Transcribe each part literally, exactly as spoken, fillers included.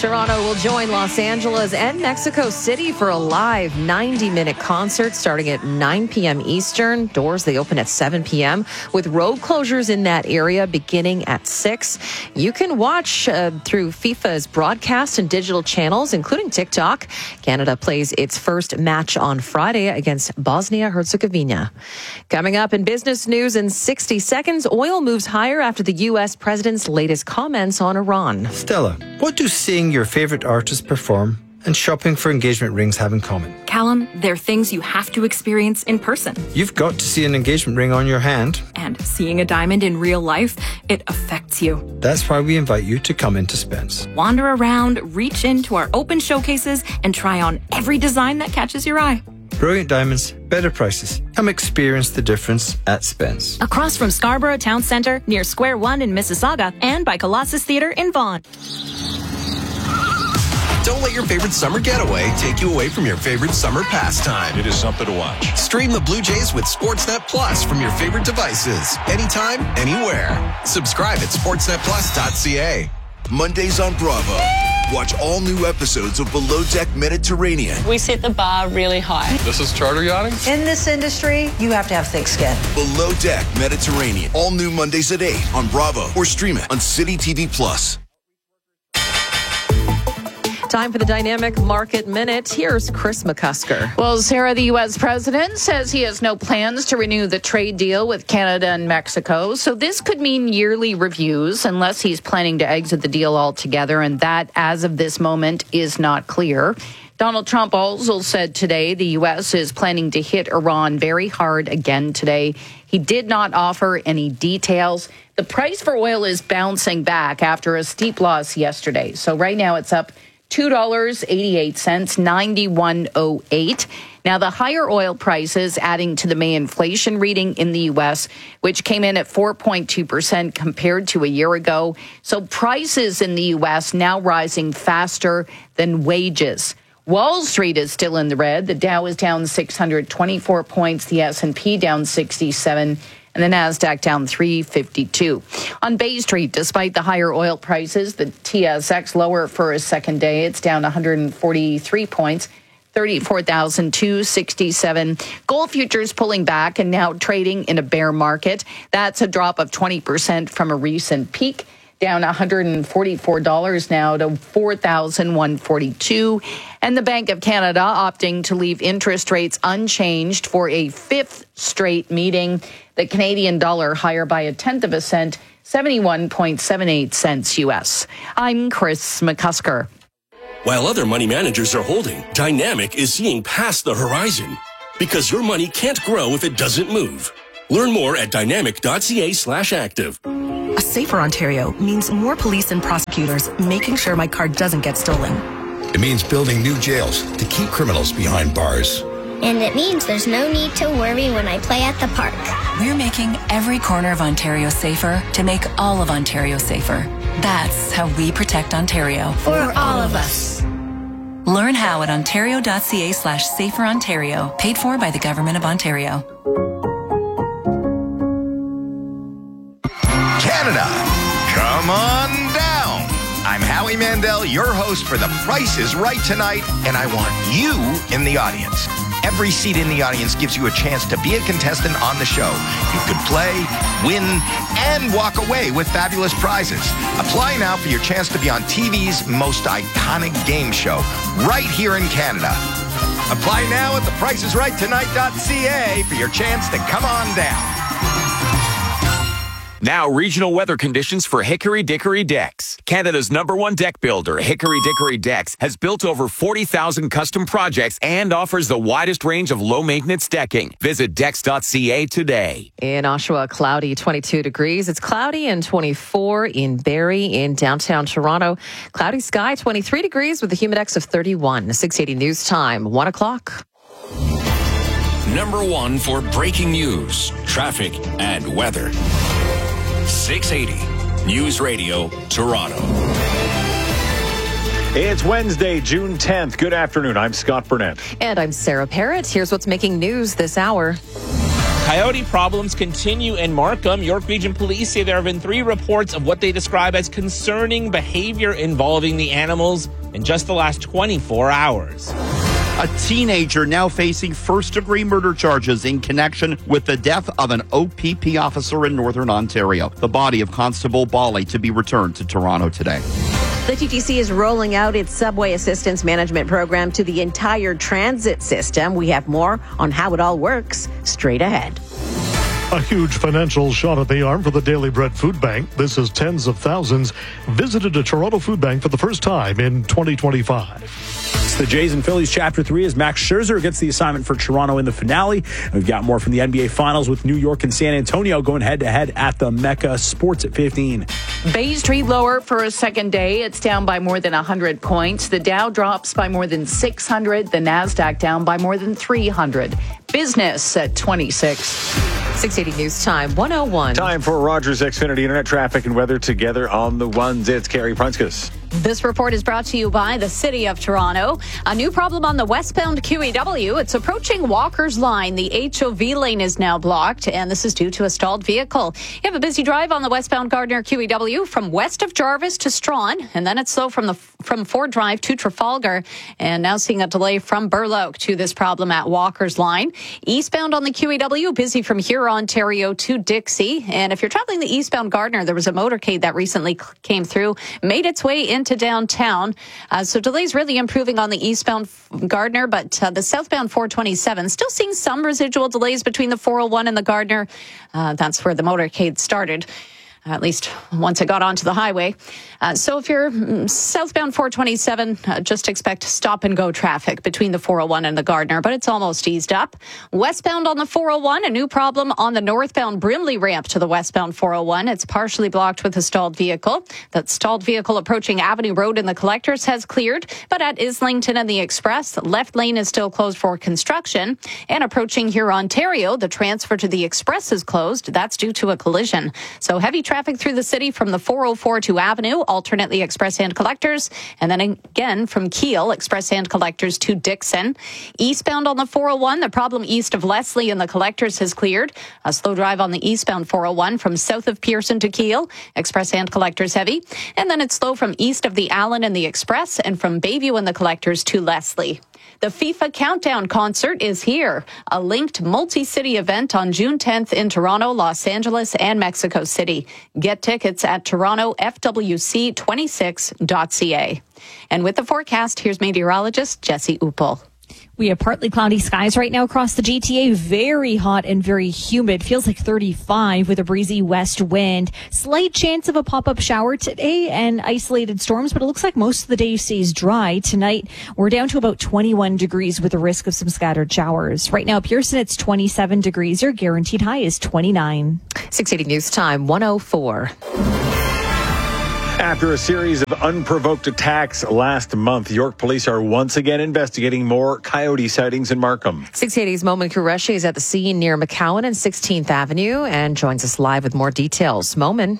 Toronto will join Los Angeles and Mexico City for a live ninety-minute concert starting at nine p.m. Eastern. Doors, they open at seven p.m. with road closures in that area beginning at six. You can watch uh, through FIFA's broadcast and digital channels, including TikTok. Canada plays its first match on Friday against Bosnia-Herzegovina. Coming up in business news in sixty seconds, oil moves higher after the U S president's latest comments on Iran. Stella, what do seeing your favorite artist perform and shopping for engagement rings have in common? Callum, they're things you have to experience in person. You've got to see an engagement ring on your hand. And seeing a diamond in real life, it affects you. That's why we invite you to come into Spence. Wander around, reach into our open showcases, and try on every design that catches your eye. Brilliant diamonds, better prices. Come experience the difference at Spence. Across from Scarborough Town Centre, near Square One in Mississauga, and by Colossus Theatre in Vaughan. Don't let your favorite summer getaway take you away from your favorite summer pastime. It is something to watch. Stream the Blue Jays with Sportsnet Plus from your favorite devices. Anytime, anywhere. Subscribe at sportsnet plus dot c a. Mondays on Bravo. Watch all new episodes of Below Deck Mediterranean. We set the bar really high. This is charter yachting? In this industry, you have to have thick skin. Below Deck Mediterranean. All new Mondays at eight on Bravo or stream it on City T V Plus. Time for the Dynamic Market Minute. Here's Chris McCusker. Well, Sarah, the U S president says he has no plans to renew the trade deal with Canada and Mexico. So this could mean yearly reviews unless he's planning to exit the deal altogether. And that, as of this moment, is not clear. Donald Trump also said today the U S is planning to hit Iran very hard again today. He did not offer any details. The price for oil is bouncing back after a steep loss yesterday. So right now it's up two dollars and eighty-eight cents, ninety-one oh eight. Now, the higher oil prices adding to the May inflation reading in the U S, which came in at four point two percent compared to a year ago. So prices in the U S now rising faster than wages. Wall Street is still in the red. The Dow is down six hundred twenty-four points, the S and P down sixty-seven, and the NASDAQ down three fifty-two. On Bay Street, despite the higher oil prices, the T S X lower for a second day. It's down one hundred forty-three points, thirty-four thousand two hundred sixty-seven. Gold futures pulling back and now trading in a bear market. That's a drop of twenty percent from a recent peak, down one hundred forty-four dollars now to four thousand one hundred forty-two dollars. And the Bank of Canada opting to leave interest rates unchanged for a fifth straight meeting. The Canadian dollar higher by a tenth of a cent, seventy-one point seven eight cents U S. I'm Chris McCusker. While other money managers are holding, Dynamic is seeing past the horizon because your money can't grow if it doesn't move. Learn more at dynamic.ca slash active. A safer Ontario means more police and prosecutors making sure my car doesn't get stolen. It means building new jails to keep criminals behind bars. And it means there's no need to worry when I play at the park. We're making every corner of Ontario safer to make all of Ontario safer. That's how we protect Ontario. For all of us. Learn how at ontario.ca slash safer Ontario. Paid for by the Government of Ontario. Canada, come on down. I'm Howie Mandel, your host for The Price is Right tonight, and I want you in the audience. Every seat in the audience gives you a chance to be a contestant on the show. You could play, win, and walk away with fabulous prizes. Apply now for your chance to be on T V's most iconic game show, right here in Canada. Apply now at the price is right tonight dot c a for your chance to come on down. Now, regional weather conditions for Hickory Dickory Decks. Canada's number one deck builder, Hickory Dickory Decks, has built over forty thousand custom projects and offers the widest range of low-maintenance decking. Visit decks dot c a today. In Oshawa, cloudy, twenty-two degrees. It's cloudy and twenty-four in Barrie. In downtown Toronto, cloudy sky, twenty-three degrees with a humidex of thirty-one. six eighty News Time, one o'clock. Number one for breaking news, traffic, and weather. six eighty News Radio, Toronto. It's Wednesday, June tenth. Good afternoon. I'm Scott Burnett. And I'm Sarah Parrott. Here's what's making news this hour. Coyote problems continue in Markham. York Region Police say there have been three reports of what they describe as concerning behavior involving the animals in just the last twenty-four hours. A teenager now facing first-degree murder charges in connection with the death of an O P P officer in Northern Ontario. The body of Constable Bali to be returned to Toronto today. The T T C is rolling out its subway assistance management program to the entire transit system. We have more on how it all works straight ahead. A huge financial shot at the arm for the Daily Bread Food Bank. This is tens of thousands visited a Toronto food bank for the first time in twenty twenty-five. It's the Jays and Phillies Chapter three as Max Scherzer gets the assignment for Toronto in the finale. We've got more from the N B A Finals with New York and San Antonio going head-to-head at the Mecca. Sports at fifteen. Bay Street lower for a second day. It's down by more than one hundred points. The Dow drops by more than six hundred. The NASDAQ down by more than three hundred. Business at twenty-six. six eighty News Time, one oh one. Time for Rogers Xfinity Internet traffic and weather together on the ones. It's Carrie Prunskis. This report is brought to you by the City of Toronto. A new problem on the westbound Q E W. It's approaching Walker's Line. The H O V lane is now blocked, and this is due to a stalled vehicle. You have a busy drive on the westbound Gardner Q E W from west of Jarvis to Strawn, and then it's slow from the from Ford Drive to Trafalgar, and now seeing a delay from Burloak to this problem at Walker's Line. Eastbound on the Q E W, busy from here, Ontario to Dixie. And if you're traveling the eastbound Gardner, there was a motorcade that recently came through, made its way in to downtown. Uh, so delays really improving on the eastbound Gardner, but uh, the southbound four twenty-seven still seeing some residual delays between the four oh one and the Gardner. Uh, that's where the motorcade started. At least once it got onto the highway. Uh, so if you're southbound four twenty-seven, uh, just expect stop and go traffic between the four oh one and the Gardner, but it's almost eased up. Westbound on the four oh one, a new problem on the northbound Brimley ramp to the westbound four oh one. It's partially blocked with a stalled vehicle. That stalled vehicle approaching Avenue Road in the Collectors has cleared, but at Islington and the Express, left lane is still closed for construction. And approaching here, Ontario, the transfer to the Express is closed. That's due to a collision. So heavy traffic Traffic through the city from the four oh four to Avenue, alternately Express and Collectors, and then again from Keele, Express and Collectors to Dixon. Eastbound on the four oh one, the problem east of Leslie and the Collectors has cleared. A slow drive on the eastbound four oh one from south of Pearson to Keele, Express and Collectors heavy. And then it's slow from east of the Allen and the Express and from Bayview and the Collectors to Leslie. The FIFA Countdown concert is here, a linked multi-city event on June tenth in Toronto, Los Angeles, and Mexico City. Get tickets at toronto f w c twenty-six dot c a. And with the forecast, here's meteorologist Jesse Uppel. We have partly cloudy skies right now across the G T A. Very hot and very humid. Feels like thirty-five with a breezy west wind. Slight chance of a pop-up shower today and isolated storms, but it looks like most of the day stays dry. Tonight, we're down to about twenty-one degrees with a risk of some scattered showers. Right now, Pearson, it's twenty-seven degrees. Your guaranteed high is twenty-nine. six eighty News Time, one oh four. After a series of unprovoked attacks last month, York police are once again investigating more coyote sightings in Markham. six eighty's Momin Qureshi is at the scene near McCowan and sixteenth Avenue and joins us live with more details. Momin.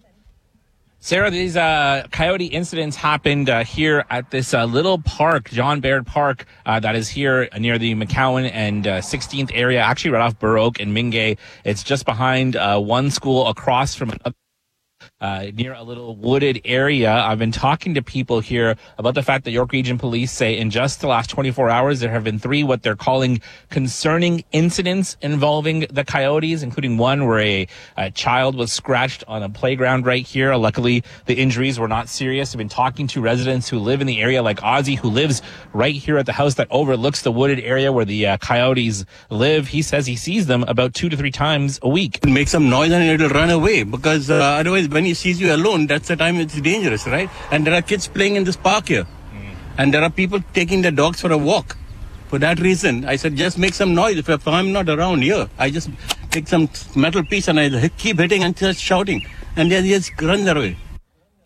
Sarah, these uh, coyote incidents happened uh, here at this uh, little park, John Baird Park, uh, that is here near the McCowan and uh, sixteenth area, actually right off Burr Oak and Mingay. It's just behind uh, one school across from another. Uh, near a little wooded area. I've been talking to people here about the fact that York Region Police say in just the last twenty-four hours, there have been three what they're calling concerning incidents involving the coyotes, including one where a, a child was scratched on a playground right here. Luckily, the injuries were not serious. I've been talking to residents who live in the area, like Ozzy, who lives right here at the house that overlooks the wooded area where the uh, coyotes live. He says he sees them about two to three times a week. Make some noise and it'll run away because uh, otherwise when he sees you alone, that's the time it's dangerous, right? And there are kids playing in this park here. Mm. And there are people taking their dogs for a walk. For that reason, I said, just make some noise. If, if I'm not around here, I just take some metal piece and I keep hitting and just shouting. And then he just runs away.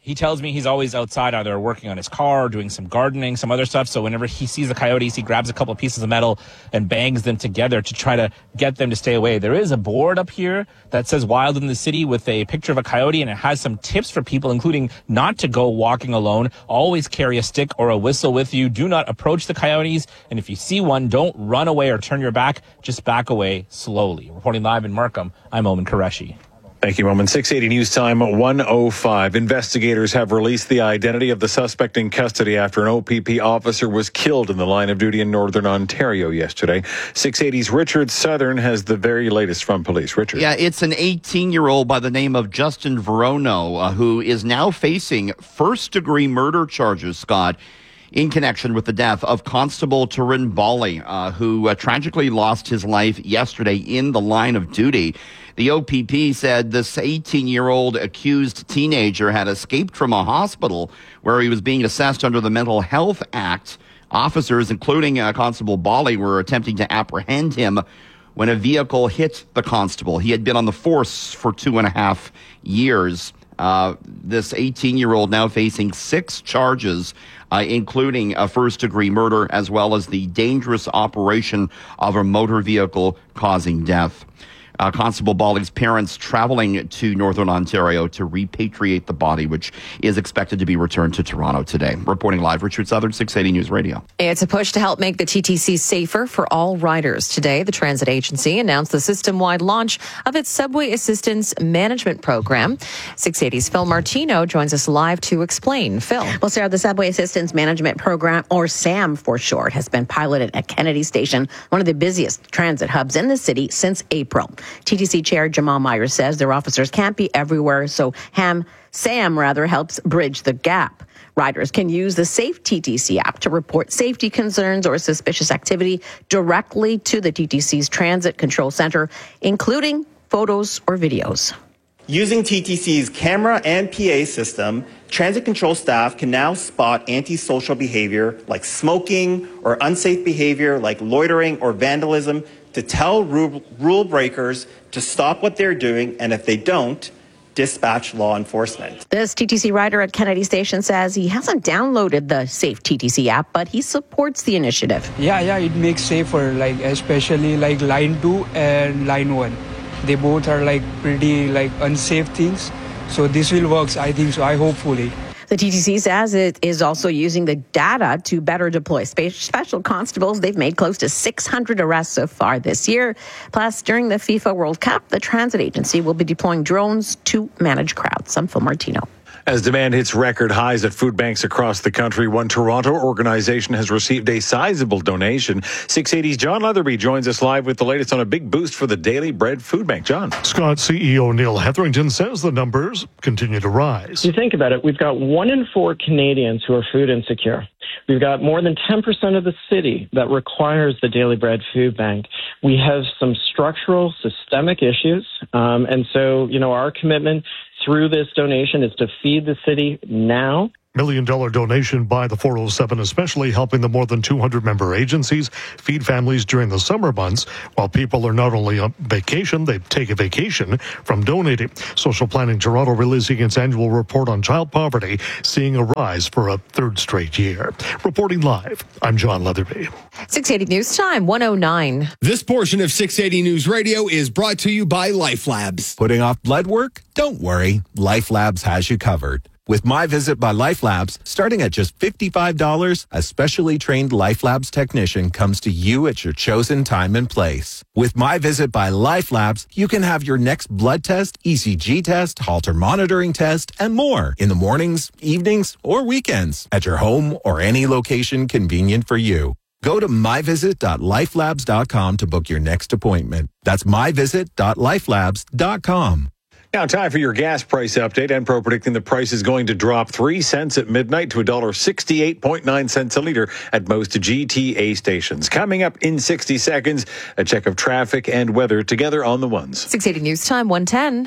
He tells me he's always outside either working on his car or doing some gardening, some other stuff. So whenever he sees the coyotes, he grabs a couple pieces of metal and bangs them together to try to get them to stay away. There is a board up here that says Wild in the City with a picture of a coyote, and it has some tips for people, including not to go walking alone. Always carry a stick or a whistle with you. Do not approach the coyotes. And if you see one, don't run away or turn your back. Just back away slowly. Reporting live in Markham, I'm Omen Qureshi. Thank you, Roman. six eighty News Time, one oh five. Investigators have released the identity of the suspect in custody after an O P P officer was killed in the line of duty in Northern Ontario yesterday. six eighty's Richard Southern has the very latest from police. Richard. Yeah, it's an eighteen-year-old by the name of Justin Verono, uh, who is now facing first-degree murder charges, Scott, in connection with the death of Constable Turin Bali, uh, who uh, tragically lost his life yesterday in the line of duty. The O P P said this eighteen-year-old accused teenager had escaped from a hospital where he was being assessed under the Mental Health Act. Officers, including uh, Constable Bali, were attempting to apprehend him when a vehicle hit the constable. He had been on the force for two and a half years. Uh, this eighteen-year-old now facing six charges, uh, including a first-degree murder, as well as the dangerous operation of a motor vehicle causing death. Uh, Constable Bali's parents traveling to Northern Ontario to repatriate the body, which is expected to be returned to Toronto today. Reporting live, Richard Southern, six eighty News Radio. It's a push to help make the T T C safer for all riders. Today, the transit agency announced the system-wide launch of its Subway Assistance Management Program. six eighty's Phil Martino joins us live to explain. Phil. Well, Sarah, the Subway Assistance Management Program, or SAM for short, has been piloted at Kennedy Station, one of the busiest transit hubs in the city, since April. T T C Chair Jamal Myers says their officers can't be everywhere, so Ham, SAM rather helps bridge the gap. Riders can use the Safe T T C app to report safety concerns or suspicious activity directly to the T T C's Transit Control Center, including photos or videos. Using T T C's camera and P A system, transit control staff can now spot antisocial behavior like smoking or unsafe behavior like loitering or vandalism to tell rule, rule breakers to stop what they're doing, and if they don't, dispatch law enforcement. This T T C rider at Kennedy Station says he hasn't downloaded the Safe T T C app, but he supports the initiative. Yeah, yeah, it makes safer, like especially like line two and line one. They both are like pretty like unsafe things. So this will work, I think so, I hopefully. The T T C says it is also using the data to better deploy special constables. They've made close to six hundred arrests so far this year. Plus, during the FIFA World Cup, the transit agency will be deploying drones to manage crowds. I'm Phil Martino. As demand hits record highs at food banks across the country, one Toronto organization has received a sizable donation. six eighty's John Leatherby joins us live with the latest on a big boost for the Daily Bread Food Bank. John. Scott C E O Neil Hetherington says the numbers continue to rise. You think about it, we've got one in four Canadians who are food insecure. We've got more than ten percent of the city that requires the Daily Bread Food Bank. We have some structural, systemic issues. Um, and so, you know, our commitment through this donation is to feed the city now. Million dollar donation by the four oh seven, especially helping the more than two hundred member agencies feed families during the summer months. While people are not only on vacation, they take a vacation from donating. Social Planning Toronto releasing its annual report on child poverty, seeing a rise for a third straight year. Reporting live, I'm John Leatherby. six eighty News Time, one oh nine. This portion of six eighty News Radio is brought to you by Life Labs. Putting off blood work? Don't worry. Life Labs has you covered. With My Visit by Life Labs, starting at just fifty-five dollars, a specially trained Life Labs technician comes to you at your chosen time and place. With My Visit by Life Labs, you can have your next blood test, E C G test, Holter monitoring test, and more in the mornings, evenings, or weekends at your home or any location convenient for you. Go to my visit dot life labs dot com to book your next appointment. That's my visit dot life labs dot com. Now, time for your gas price update. Enpro predicting the price is going to drop three cents at midnight to one dollar sixty-eight point nine cents a liter at most G T A stations. Coming up in sixty seconds, a check of traffic and weather together on the ones. six eighty News Time, one ten.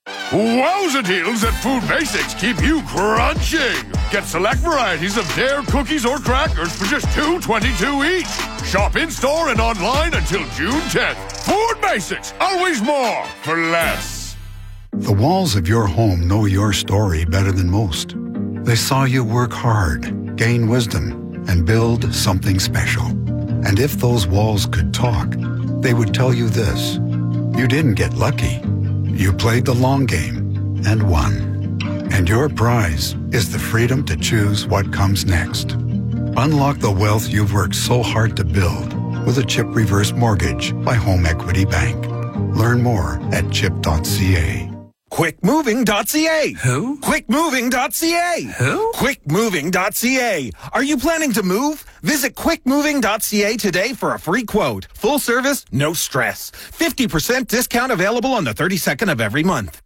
Wowza deals at Food Basics keep you crunching. Get select varieties of Dare cookies or crackers for just two twenty-two each. Shop in-store and online until June tenth. Food Basics, always more for less. The walls of your home know your story better than most. They saw you work hard, gain wisdom, and build something special. And if those walls could talk, they would tell you this: you didn't get lucky. You played the long game and won. And your prize is the freedom to choose what comes next. Unlock the wealth you've worked so hard to build with a CHIP reverse mortgage by Home Equity Bank. Learn more at chip dot c a. quick moving dot c a. Who? quick moving dot c a. Who? quick moving dot c a. Are you planning to move? Visit quick moving dot c a today for a free quote. Full service, no stress. fifty percent discount available on the thirty-second of every month.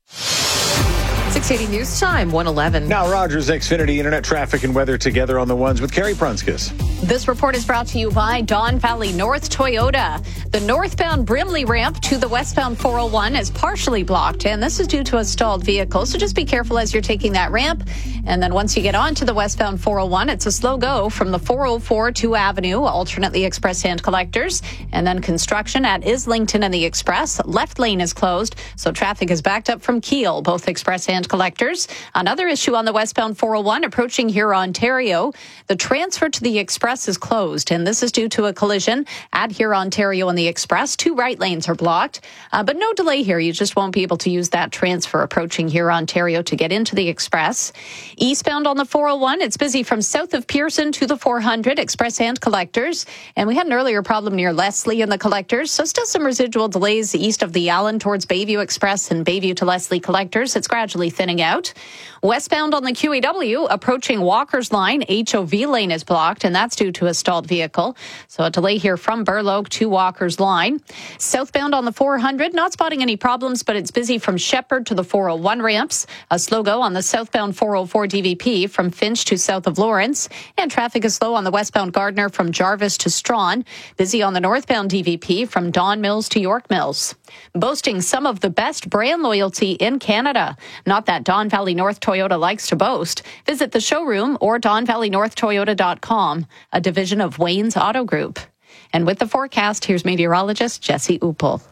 six eighty News Time, one eleven. Now Rogers Xfinity Internet traffic and weather together on the ones with Carrie Prunskis. This report is brought to you by Don Valley North Toyota. The northbound Brimley ramp to the westbound four oh one is partially blocked, and this is due to a stalled vehicle. So just be careful as you're taking that ramp. And then once you get onto the westbound four oh one, it's a slow go from the four oh four to Avenue, alternately express hand collectors. And then construction at Islington and the Express. Left lane is closed, so traffic is backed up from Kiel, both express hand collectors. Another issue on the westbound four oh one approaching here, Ontario. The transfer to the Express is closed, and this is due to a collision at here, Ontario and the Express. Two right lanes are blocked, uh, but no delay here. You just won't be able to use that transfer approaching here, Ontario, to get into the Express. Eastbound on the four oh one, it's busy from south of Pearson to the four hundred, express hand collectors. And we had an earlier problem near Leslie and the collectors, so still some residual delays east of the Allen towards Bayview Express and Bayview to Leslie collectors. It's gradually thinning out. Westbound on the Q E W, approaching Walker's Line, H O V lane is blocked, and that's due to a stalled vehicle. So a delay here from Burloak to Walker's Line. Southbound on the four hundred, not spotting any problems, but it's busy from Shepherd to the four oh one ramps. A slow go on the southbound four oh four D V P from Finch to south of Lawrence. And traffic is slow on the westbound Gardner from Jarvis to Strawn. Busy on the northbound D V P from Don Mills to York Mills. Boasting some of the best brand loyalty in Canada. Not that Don Valley North Toyota likes to boast. Visit the showroom or don valley north toyota dot com, a division of Wayne's Auto Group. And with the forecast, here's meteorologist Jesse Uppel.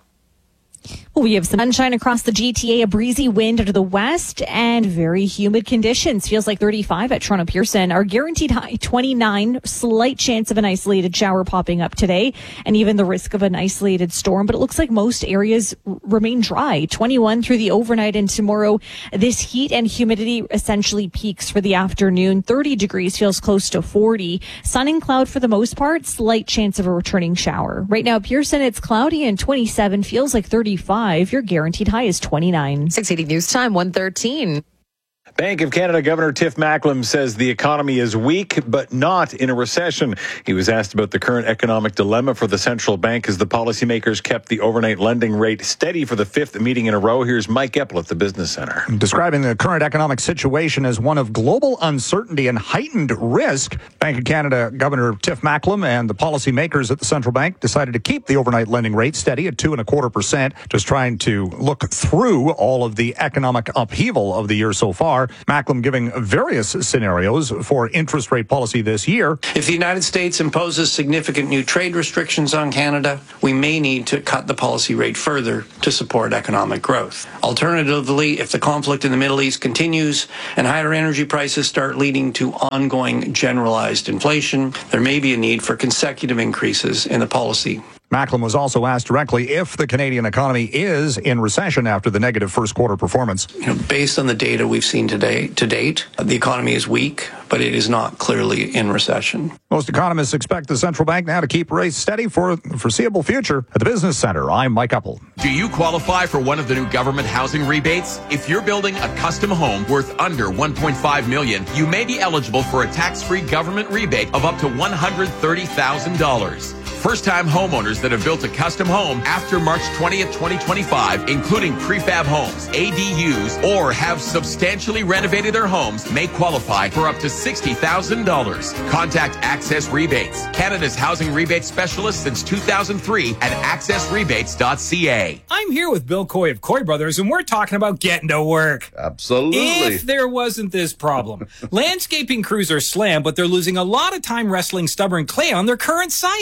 Well, we have some sunshine across the G T A, a breezy wind to the west, and very humid conditions. Feels like thirty-five at Toronto Pearson. Our guaranteed high, twenty-nine. Slight chance of an isolated shower popping up today, and even the risk of an isolated storm. But it looks like most areas r- remain dry. twenty-one through the overnight and tomorrow. This heat and humidity essentially peaks for the afternoon. thirty degrees feels close to forty. Sun and cloud for the most part. Slight chance of a returning shower. Right now, Pearson, it's cloudy and twenty-seven. Feels like thirty-five. Your guaranteed high is twenty-nine. six eighty News Time, one thirteen. Bank of Canada Governor Tiff Macklem says the economy is weak, but not in a recession. He was asked about the current economic dilemma for the central bank as the policymakers kept the overnight lending rate steady for the fifth meeting in a row. Here's Mike Epple at the Business Center. Describing the current economic situation as one of global uncertainty and heightened risk, Bank of Canada Governor Tiff Macklem and the policymakers at the central bank decided to keep the overnight lending rate steady at two and a quarter percent, just trying to look through all of the economic upheaval of the year so far. Macklem giving various scenarios for interest rate policy this year. If the United States imposes significant new trade restrictions on Canada, we may need to cut the policy rate further to support economic growth. Alternatively, if the conflict in the Middle East continues and higher energy prices start leading to ongoing generalized inflation, there may be a need for consecutive increases in the policy. Macklem was also asked directly if the Canadian economy is in recession after the negative first quarter performance. You know, based on the data we've seen today, to date, the economy is weak, but it is not clearly in recession. Most economists expect the central bank now to keep rates steady for the foreseeable future. At the Business Center, I'm Mike Uppel. Do you qualify for one of the new government housing rebates? If you're building a custom home worth under one point five million dollars, you may be eligible for a tax-free government rebate of up to one hundred thirty thousand dollars. First-time homeowners that have built a custom home after March twentieth, twenty twenty-five, including prefab homes, A D Us, or have substantially renovated their homes, may qualify for up to sixty thousand dollars. Contact Access Rebates, Canada's housing rebate specialist since two thousand three at access rebates dot c a. I'm here with Bill Coy of Coy Brothers, and we're talking about getting to work. Absolutely. If there wasn't this problem. Landscaping crews are slammed, but they're losing a lot of time wrestling stubborn clay on their current site. That's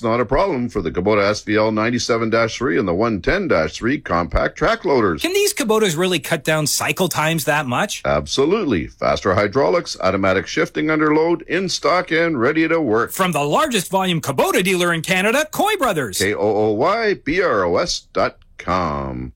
not a problem for the Kubota S V L ninety-seven dash three and the one ten dash three compact track loaders. Can these Kubotas really cut down cycle times that much? Absolutely. Faster hydraulics, automatic shifting under load, in stock and ready to work. From the largest volume Kubota dealer in Canada, Coy Brothers. K O O Y B R O S dot com.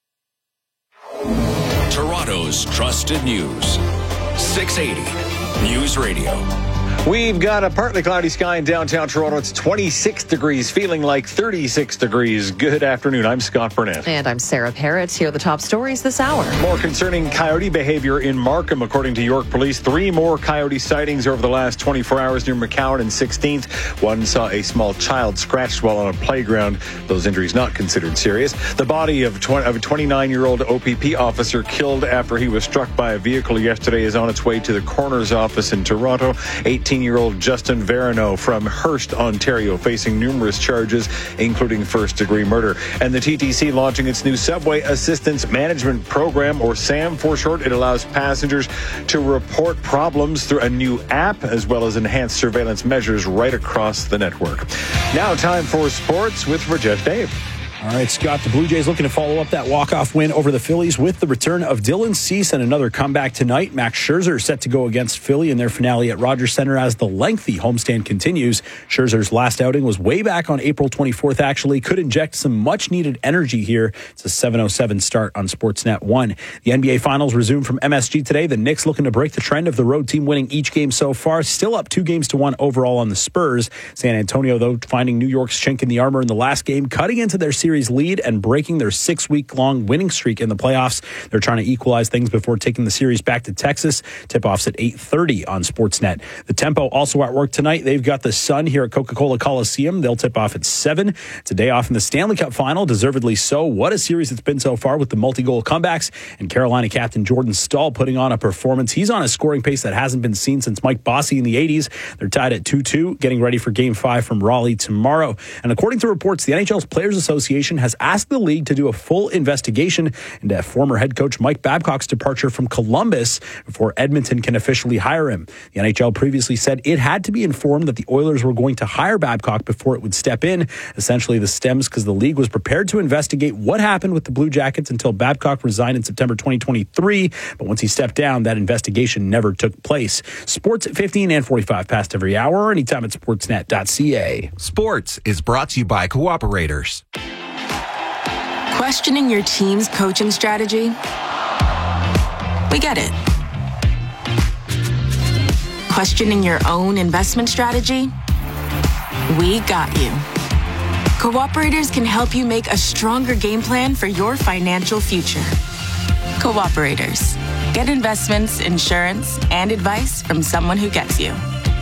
Toronto's trusted news. six eighty News Radio. We've got a partly cloudy sky in downtown Toronto. It's twenty-six degrees, feeling like thirty-six degrees. Good afternoon. I'm Scott Burnett. And I'm Sarah Parrott. Here are the top stories this hour. More concerning coyote behavior in Markham. According to York Police, three more coyote sightings over the last twenty-four hours near McCowan and sixteenth. One saw a small child scratched while on a playground. Those injuries not considered serious. The body of a twenty-nine-year-old O P P officer killed after he was struck by a vehicle yesterday is on its way to the coroner's office in Toronto. eighteen-year-old Justin Verino from Hearst, Ontario, facing numerous charges, including first-degree murder. And the T T C launching its new Subway Assistance Management Program, or SAM for short. It allows passengers to report problems through a new app, as well as enhanced surveillance measures right across the network. Now time for sports with Rajesh Dave. All right, Scott, the Blue Jays looking to follow up that walk-off win over the Phillies with the return of Dylan Cease and another comeback tonight. Max Scherzer set to go against Philly in their finale at Rogers Center as the lengthy homestand continues. Scherzer's last outing was way back on April twenty-fourth, actually. Could inject some much-needed energy here. It's a seven oh seven start on Sportsnet one. The N B A Finals resume from M S G today. The Knicks looking to break the trend of the road team winning each game so far. Still up two games to one overall on the Spurs. San Antonio, though, finding New York's chink in the armor in the last game, cutting into their series lead and breaking their six-week-long winning streak in the playoffs. They're trying to equalize things before taking the series back to Texas. Tip-offs at eight thirty on Sportsnet. The Tempo also at work tonight. They've got the Sun here at Coca-Cola Coliseum. They'll tip off at seven. It's a day off in the Stanley Cup final, deservedly so. What a series it's been so far with the multi-goal comebacks. And Carolina captain Jordan Staal putting on a performance. He's on a scoring pace that hasn't been seen since Mike Bossy in the eighties. They're tied at two two, getting ready for Game five from Raleigh tomorrow. And according to reports, the N H L's Players Association has asked the league to do a full investigation into former head coach Mike Babcock's departure from Columbus before Edmonton can officially hire him. The N H L previously said it had to be informed that the Oilers were going to hire Babcock before it would step in. Essentially, this stems because the league was prepared to investigate what happened with the Blue Jackets until Babcock resigned in September twenty twenty-three. But once he stepped down, that investigation never took place. Sports at fifteen and forty-five past every hour, or anytime at sportsnet dot c a. Sports is brought to you by Cooperators. Questioning your team's coaching strategy? We get it. Questioning your own investment strategy? We got you. Cooperators can help you make a stronger game plan for your financial future. Cooperators. Get investments, insurance, and advice from someone who gets you.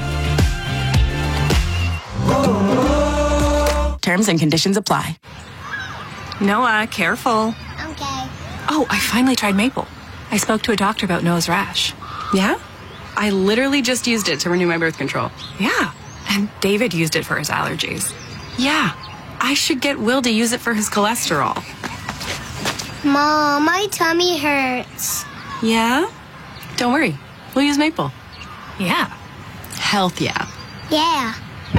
Terms and conditions apply. Noah, careful. Okay. Oh, I finally tried maple. I spoke to a doctor about Noah's rash. Yeah? I literally just used it to renew my birth control. Yeah. And David used it for his allergies. Yeah. I should get Will to use it for his cholesterol. Mom, my tummy hurts. Yeah? Don't worry. We'll use maple. Yeah. Health, yeah. Yeah.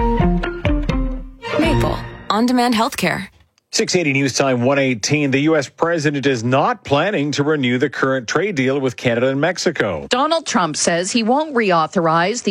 Maple. On-demand healthcare. six eighty News Time one eighteen. The U S president is not planning to renew the current trade deal with Canada and Mexico. Donald Trump says he won't reauthorize the